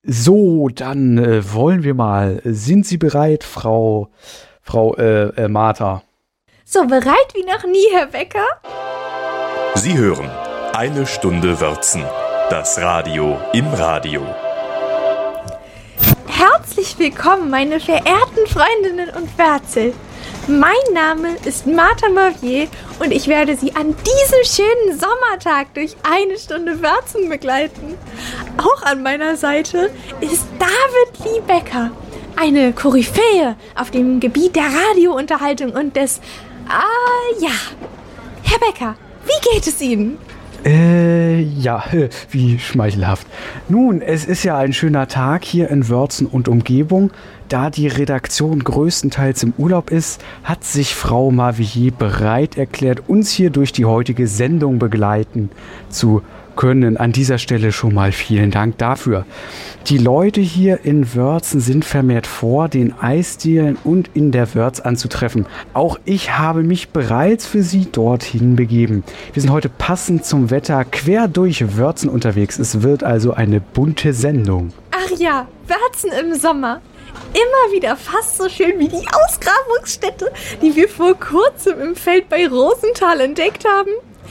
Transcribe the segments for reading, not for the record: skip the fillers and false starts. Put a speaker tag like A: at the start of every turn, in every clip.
A: So, dann wollen wir mal. Sind Sie bereit, Frau Martha?
B: So bereit wie noch nie, Herr Becker?
C: Sie hören 1 Stunde Würzen, das Radio im Radio.
B: Herzlich willkommen, meine verehrten Freundinnen und Wärzel. Mein Name ist Martha Mavier und ich werde Sie an diesem schönen Sommertag durch 1 Stunde Würzen begleiten. Auch an meiner Seite ist David Lee Becker, eine Koryphäe auf dem Gebiet der Radiounterhaltung und des... Herr Becker, wie geht es Ihnen?
A: Wie schmeichelhaft. Nun, es ist ja ein schöner Tag hier in Würzen und Umgebung. Da die Redaktion größtenteils im Urlaub ist, hat sich Frau Mavier bereit erklärt, uns hier durch die heutige Sendung begleiten zu können. An dieser Stelle schon mal vielen Dank dafür. Die Leute hier in Würzen sind vermehrt vor den Eisdielen und in der Wörz anzutreffen. Auch ich habe mich bereits für Sie dorthin begeben. Wir sind heute passend zum Wetter quer durch Würzen unterwegs. Es wird also eine bunte Sendung.
B: Ach ja, Würzen im Sommer. Immer wieder fast so schön wie die Ausgrabungsstätte, die wir vor kurzem im Feld bei Rosenthal entdeckt haben.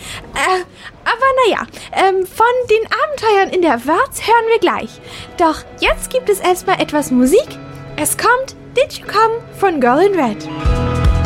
B: Von den Abenteuern in der Wörz hören wir gleich. Doch jetzt gibt es erstmal etwas Musik. Es kommt Did You Come von Girl in Red.